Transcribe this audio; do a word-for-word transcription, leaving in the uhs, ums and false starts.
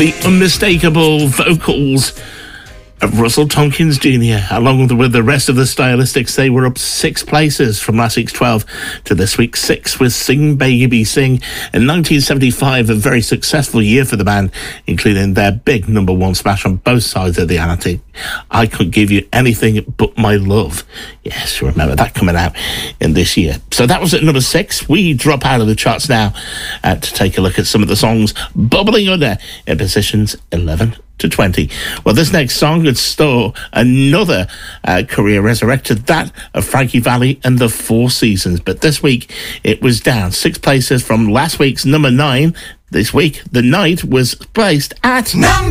the unmistakable vocals of Russell Tompkins Junior Along with the rest of the Stylistics, they were up six places from last week's twelve to this week's six with Sing Baby Sing. In nineteen seventy-five, a very successful year for the band, including their big number one smash on both sides of the Atlantic, I Couldn't Give You Anything But My Love. Yes, you remember that coming out in this year. So that was at number six. We drop out of the charts now uh, to take a look at some of the songs bubbling under in positions eleven to twenty. Well, this next song would store another uh, career resurrected, that of Frankie Valli and the Four Seasons. But this week, it was down six places from last week's number nine. This week, The Night was placed at number